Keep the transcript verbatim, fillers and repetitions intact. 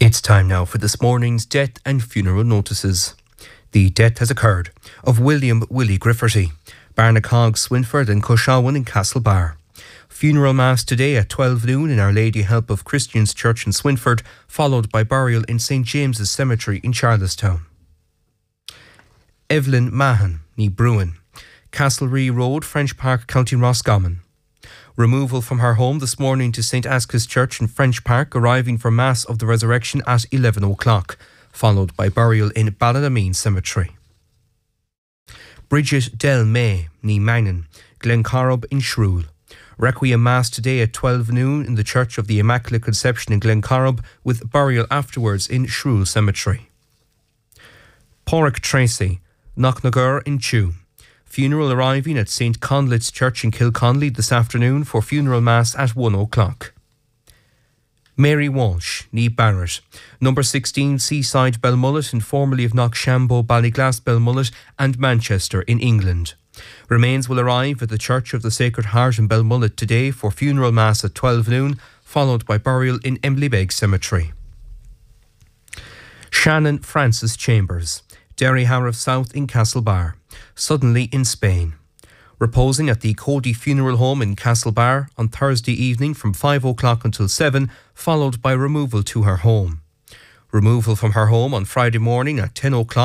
It's time now for this morning's death and funeral notices. The death has occurred of William Willie Grifferty, Barnacog, Swinford and Cushawin in Castlebar. Funeral mass today at twelve noon in Our Lady Help of Christians Church in Swinford, followed by burial in Saint James's Cemetery in Charlestown. Evelyn Mahan, ní Bruin, Castlereagh Road, French Park, County Roscommon. Removal from her home this morning to Saint Asca's Church in French Park, arriving for Mass of the Resurrection at eleven o'clock, followed by burial in Ballinameen Cemetery. Bridget Del May, ní Mangan, Glencorrib in Shrule. Requiem Mass today at twelve noon in the Church of the Immaculate Conception in Glencorrib, with burial afterwards in Shrule Cemetery. Porrick Tracy, Knocknagur in Chew. Funeral arriving at Saint Conleth's Church in Kilconley this afternoon for funeral mass at one o'clock. Mary Walsh, ní Barrett, number sixteen Seaside Belmullet, and formerly of Knockshambo, Ballyglass, Belmullet and Manchester in England. Remains will arrive at the Church of the Sacred Heart in Belmullet today for funeral mass at twelve noon, followed by burial in Emblybeg Cemetery. Shannon Francis Chambers, Derryharrow South in Castlebar, suddenly in Spain. Reposing at the Cody Funeral Home in Castlebar on Thursday evening from five o'clock until seven, followed by removal to her home. Removal from her home on Friday morning at ten o'clock